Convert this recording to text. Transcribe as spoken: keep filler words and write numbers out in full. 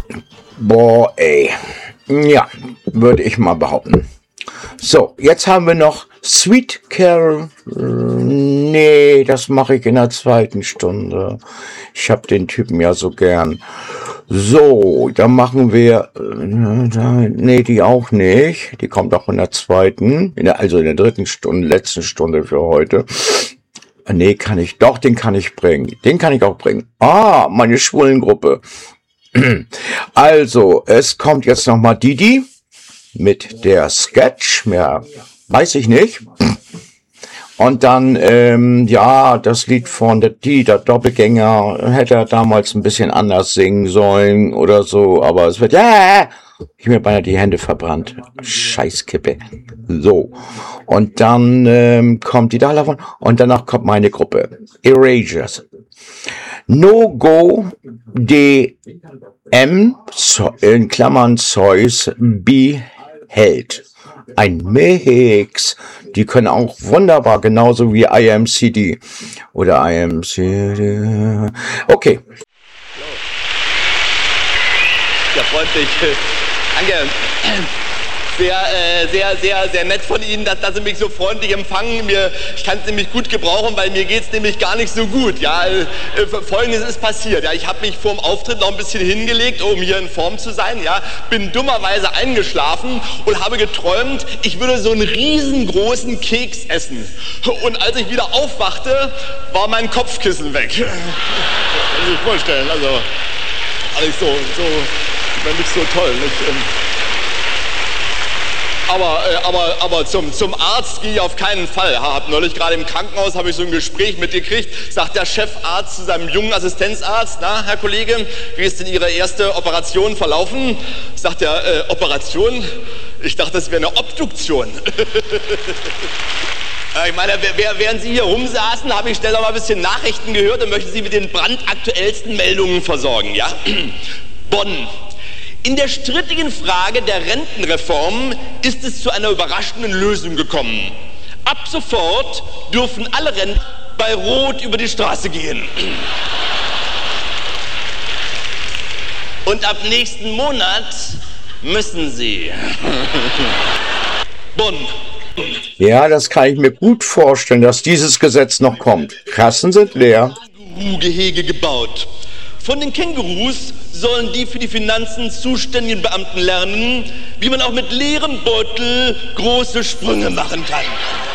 Boah, ey. Ja, würde ich mal behaupten. So, jetzt haben wir noch Sweet Carol. Nee, das mache ich in der zweiten Stunde. Ich habe den Typen ja so gern. So, dann machen wir... Nee, die auch nicht. Die kommt auch in der zweiten. In der, also in der dritten Stunde, letzten Stunde für heute. Nee, kann ich... Doch, den kann ich bringen. Den kann ich auch bringen. Ah, meine Schwulengruppe. Also, es kommt jetzt nochmal Didi mit der Sketch, mehr weiß ich nicht. Und dann, ähm, ja, das Lied von der Didi, der Doppelgänger, hätte er damals ein bisschen anders singen sollen oder so, aber es wird, ja, ich mir beinahe die Hände verbrannt. Scheißkippe. So. Und dann ähm, kommt die davon und danach kommt meine Gruppe. Erasures. No Go D M, in Klammern Zeus, B Held. Ein Mix. Die können auch wunderbar, genauso wie I M C D. Oder I M C D. Okay. Ja, freundlich. Danke. Sehr, äh, sehr, sehr, sehr nett von Ihnen, dass, dass Sie mich so freundlich empfangen. Mir, ich kann es nämlich gut gebrauchen, weil mir geht es nämlich gar nicht so gut. Ja, äh, Folgendes ist passiert. Ja, ich habe mich vor dem Auftritt noch ein bisschen hingelegt, um hier in Form zu sein. Ja, bin dummerweise eingeschlafen und habe geträumt, ich würde so einen riesengroßen Keks essen. Und als ich wieder aufwachte, war mein Kopfkissen weg. Kann man sich vorstellen. Also, alles so, so, nicht so toll. Nicht, ähm, Aber, äh, aber, aber zum, zum Arzt gehe ich auf keinen Fall. Hab neulich gerade im Krankenhaus habe ich so ein Gespräch mitgekriegt, sagt der Chefarzt zu seinem jungen Assistenzarzt, na, Herr Kollege, wie ist denn Ihre erste Operation verlaufen? Sagt er, äh, Operation? Ich dachte, das wäre eine Obduktion. Ich meine, während Sie hier rumsaßen, habe ich schnell noch mal ein bisschen Nachrichten gehört und möchte Sie mit den brandaktuellsten Meldungen versorgen, ja? Bonn. In der strittigen Frage der Rentenreform ist es zu einer überraschenden Lösung gekommen. Ab sofort dürfen alle Rentner bei Rot über die Straße gehen. Und ab nächsten Monat müssen sie. Bonn. Ja, das kann ich mir gut vorstellen, dass dieses Gesetz noch kommt. Kassen sind leer. Känguru-Gehege gebaut. Von den Kängurus sollen die für die Finanzen zuständigen Beamten lernen, wie man auch mit leerem Beutel große Sprünge machen kann.